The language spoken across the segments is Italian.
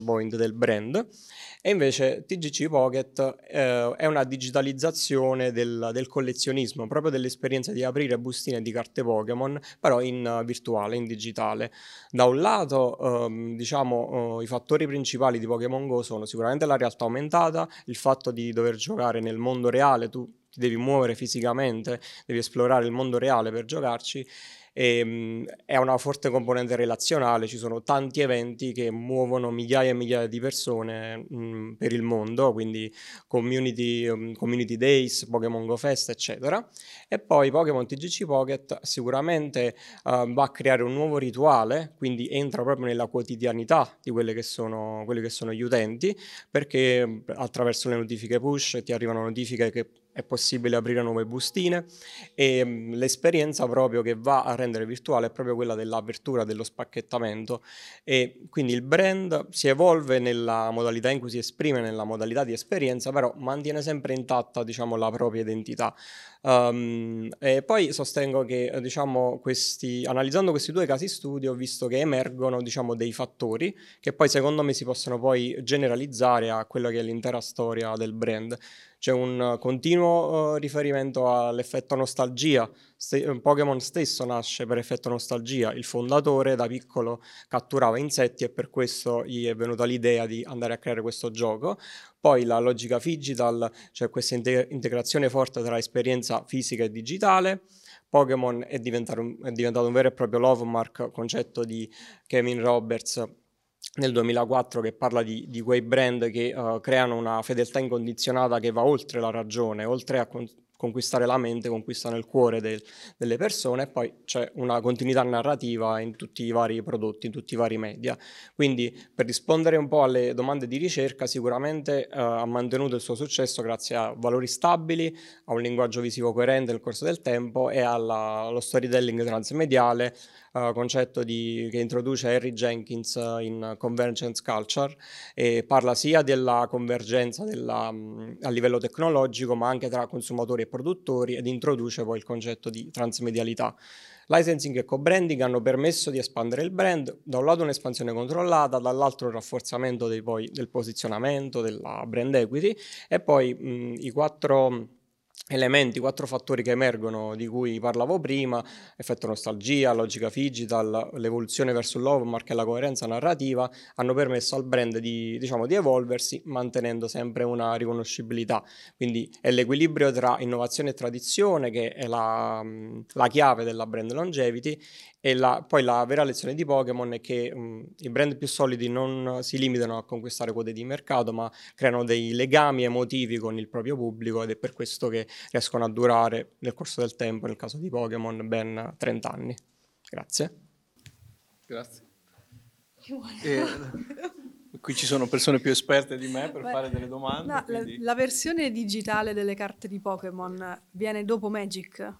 point del brand, e invece TGC Pocket è una digitalizzazione del collezionismo, proprio dell'esperienza di aprire bustine di carte Pokémon, però in virtuale, in digitale. Da un lato, diciamo, i fattori principali di Pokémon Go sono sicuramente la realtà aumentata, il fatto di dover giocare nel mondo reale, tu ti devi muovere fisicamente, devi esplorare il mondo reale per giocarci, e è una forte componente relazionale, ci sono tanti eventi che muovono migliaia e migliaia di persone per il mondo, quindi community days, Pokémon Go Fest, eccetera. E poi Pokémon TGC Pocket sicuramente va a creare un nuovo rituale, quindi entra proprio nella quotidianità di quelli che sono gli utenti, perché attraverso le notifiche push ti arrivano notifiche che è possibile aprire nuove bustine, e l'esperienza proprio che va a rendere virtuale è proprio quella dell'apertura, dello spacchettamento, e quindi il brand si evolve nella modalità in cui si esprime, nella modalità di esperienza, però mantiene sempre intatta, diciamo, la propria identità. E poi sostengo che, diciamo, analizzando questi due casi studio, ho visto che emergono, diciamo, dei fattori che poi secondo me si possono poi generalizzare a quella che è l'intera storia del brand. C'è un continuo riferimento all'effetto nostalgia. Pokémon stesso nasce per effetto nostalgia. Il fondatore da piccolo catturava insetti e per questo gli è venuta l'idea di andare a creare questo gioco. Poi la logica digital, cioè questa integrazione forte tra esperienza fisica e digitale. Pokémon è diventato un vero e proprio love mark, concetto di Kevin Roberts nel 2004, che parla di quei brand che creano una fedeltà incondizionata che va oltre la ragione, oltre a conquistare la mente, conquistano il cuore delle persone, e poi c'è una continuità narrativa in tutti i vari prodotti, in tutti i vari media. Quindi, per rispondere un po' alle domande di ricerca, sicuramente ha mantenuto il suo successo grazie a valori stabili, a un linguaggio visivo coerente nel corso del tempo e allo storytelling transmediale, concetto che introduce Harry Jenkins in Convergence Culture, e parla sia della convergenza a livello tecnologico, ma anche tra consumatori e produttori, ed introduce poi il concetto di transmedialità. Licensing e co-branding hanno permesso di espandere il brand, da un lato un'espansione controllata, dall'altro il rafforzamento del posizionamento, della brand equity, e poi i quattro fattori che emergono, di cui parlavo prima: effetto nostalgia, logica digital, l'evoluzione verso il love mark e la coerenza narrativa, hanno permesso al brand diciamo, di evolversi mantenendo sempre una riconoscibilità. Quindi è l'equilibrio tra innovazione e tradizione che è la chiave della brand longevity, e poi la vera lezione di Pokémon è che i brand più solidi non si limitano a conquistare quote di mercato, ma creano dei legami emotivi con il proprio pubblico, ed è per questo che riescono a durare nel corso del tempo, nel caso di Pokémon, ben 30 anni. Grazie. Grazie. Qui ci sono persone più esperte di me per fare delle domande. No, quindi... la versione digitale delle carte di Pokémon viene dopo Magic?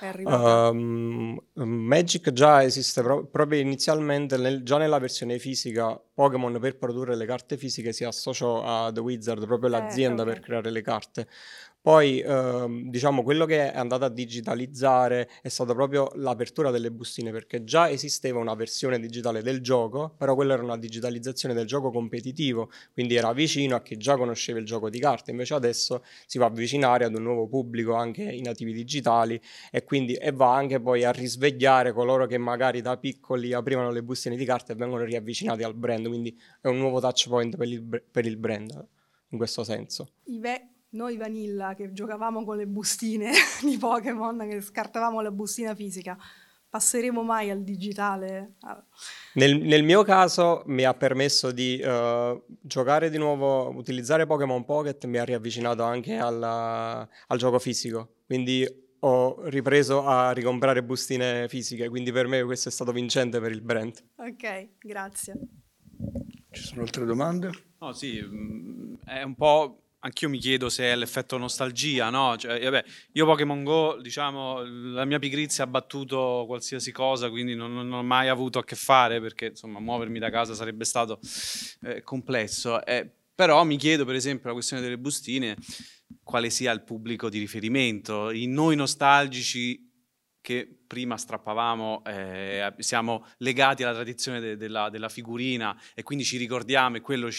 Magic già esiste proprio inizialmente, già nella versione fisica. Pokémon, per produrre le carte fisiche, si associò a The Wizard, proprio l'azienda per creare le carte. Poi diciamo quello che è andato a digitalizzare è stata proprio l'apertura delle bustine, perché già esisteva una versione digitale del gioco, però quella era una digitalizzazione del gioco competitivo, quindi era vicino a chi già conosceva il gioco di carte. Invece adesso si va a avvicinare ad un nuovo pubblico, anche i nativi digitali, e va anche poi a risvegliare coloro che magari da piccoli aprivano le bustine di carte e vengono riavvicinati al brand, quindi è un nuovo touch point per il brand in questo senso. Noi vanilla che giocavamo con le bustine di Pokémon, che scartavamo la bustina fisica, passeremo mai al digitale? Nel mio caso mi ha permesso di giocare di nuovo, utilizzare Pokémon Pocket mi ha riavvicinato anche al gioco fisico, quindi ho ripreso a ricomprare bustine fisiche, quindi per me questo è stato vincente per il brand. Ok, grazie. Ci sono altre domande? No, sì, è un po'... Anch'io mi chiedo se è l'effetto nostalgia, no? Cioè, vabbè, io Pokémon Go, diciamo, la mia pigrizia ha battuto qualsiasi cosa, quindi non ho mai avuto a che fare, perché insomma muovermi da casa sarebbe stato complesso. Però mi chiedo, per esempio, la questione delle bustine, quale sia il pubblico di riferimento. In noi nostalgici, che prima strappavamo, siamo legati alla tradizione della figurina e quindi ci ricordiamo e quello